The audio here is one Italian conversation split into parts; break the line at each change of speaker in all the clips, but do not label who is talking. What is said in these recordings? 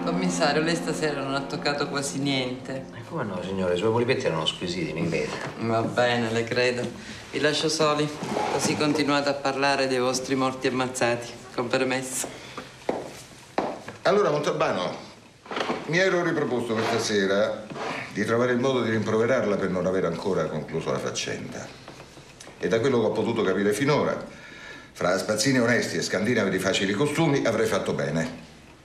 Commissario, lei stasera non ha toccato quasi niente.
Come no, signore? I suoi polipetti erano squisiti, mi vede.
Va bene, le credo. Vi lascio soli, così continuate a parlare dei vostri morti ammazzati, con permesso.
Allora, Montalbano, mi ero riproposto questa sera di trovare il modo di rimproverarla per non aver ancora concluso la faccenda. E da quello che ho potuto capire finora, fra spazzini onesti e scandinavi di facili costumi, avrei fatto bene.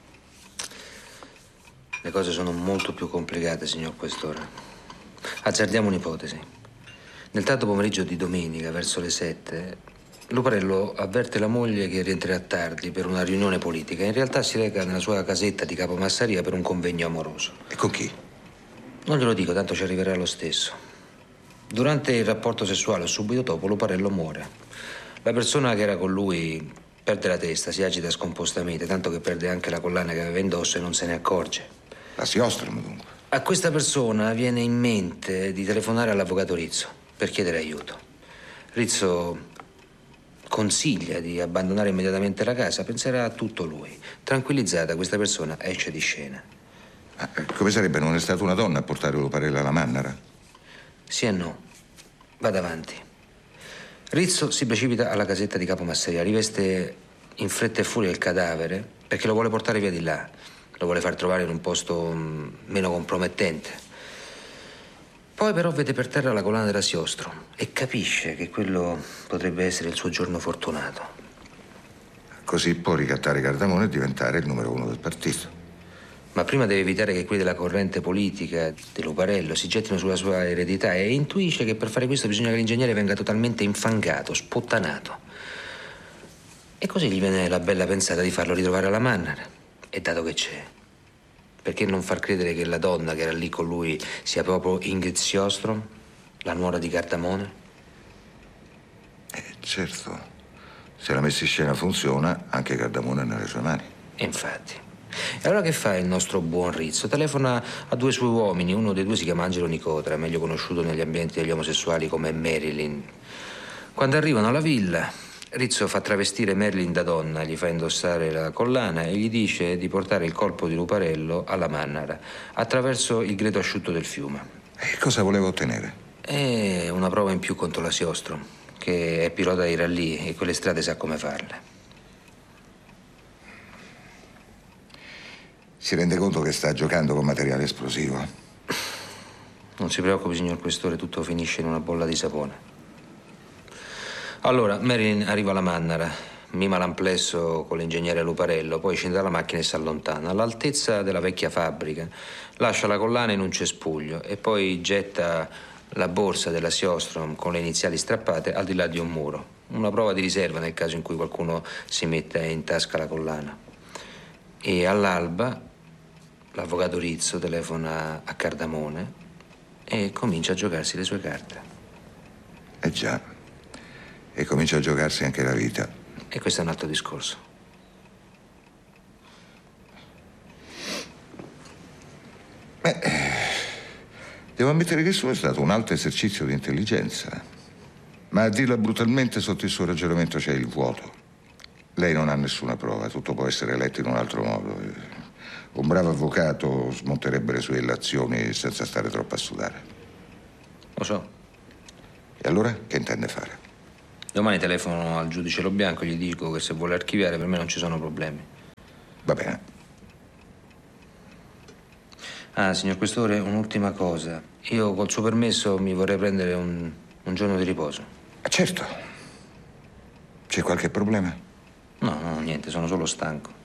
Le cose sono molto più complicate, signor Questore. Azzardiamo un'ipotesi. Nel tardo pomeriggio di domenica, verso le 7, Luparello avverte la moglie che rientrerà tardi per una riunione politica. In realtà si reca nella sua casetta di Capomassaria per un convegno amoroso.
E con chi?
Non glielo dico, tanto ci arriverà lo stesso. Durante il rapporto sessuale o subito dopo, Luparello muore. La persona che era con lui perde la testa, si agita scompostamente, tanto che perde anche la collana che aveva indosso e non se ne accorge.
La Siostrom, dunque.
A questa persona viene in mente di telefonare all'avvocato Rizzo per chiedere aiuto. Rizzo consiglia di abbandonare immediatamente la casa, penserà a tutto lui. Tranquillizzata, questa persona esce di scena.
Come sarebbe? Non è stata una donna a portare Luparello alla Mannara?
Sì e no. Vada avanti. Rizzo si precipita alla casetta di Capomassaria, riveste in fretta e furia il cadavere perché lo vuole portare via di là. Lo vuole far trovare in un posto meno compromettente. Poi però vede per terra la collana della Siostrom e capisce che quello potrebbe essere il suo giorno fortunato.
Così può ricattare Cardamone e diventare il numero 1 del partito.
Ma prima deve evitare che quelli della corrente politica di Luparello si gettino sulla sua eredità e intuisce che per fare questo bisogna che l'ingegnere venga totalmente infangato, spottanato. E così gli viene la bella pensata di farlo ritrovare alla Mannara. E dato che c'è, perché non far credere che la donna che era lì con lui sia proprio Ingrid Siostrom, la nuora di Cardamone?
Certo, se la messa in scena funziona, anche Cardamone è nelle sue mani.
Infatti. E allora che fa il nostro buon Rizzo? Telefona a 2 suoi uomini, uno dei due si chiama Angelo Nicotra, meglio conosciuto negli ambienti degli omosessuali come Marilyn. Quando arrivano alla villa, Rizzo fa travestire Marilyn da donna, gli fa indossare la collana e gli dice di portare il corpo di Luparello alla Mannara attraverso il greto asciutto del fiume.
E cosa voleva ottenere?
È una prova in più contro la Siostrom, che è pilota di rallye e quelle strade sa come farle.
Si rende conto che sta giocando con materiale esplosivo?
Non si preoccupi, signor Questore, tutto finisce in una bolla di sapone. Allora, Marilyn arriva alla Mannara, mima l'amplesso con l'ingegnere Luparello, poi scende dalla macchina e si allontana. All'altezza della vecchia fabbrica, lascia la collana in un cespuglio e poi getta la borsa della Siostrom con le iniziali strappate al di là di un muro. Una prova di riserva nel caso in cui qualcuno si metta in tasca la collana. E all'alba l'avvocato Rizzo telefona a Cardamone e comincia a giocarsi le sue carte.
Già. E comincia a giocarsi anche la vita.
E questo è un altro discorso.
Devo ammettere che il suo è stato un alto esercizio di intelligenza. Ma a dirla brutalmente, sotto il suo ragionamento c'è il vuoto. Lei non ha nessuna prova, tutto può essere letto in un altro modo. Un bravo avvocato smonterebbe le sue illazioni senza stare troppo a sudare.
Lo so.
E allora che intende fare?
Domani telefono al giudice Lobianco e gli dico che se vuole archiviare per me non ci sono problemi.
Va bene.
Ah, signor Questore, un'ultima cosa. Io col suo permesso mi vorrei prendere un giorno di riposo.
Certo. C'è qualche problema?
No, niente, sono solo stanco.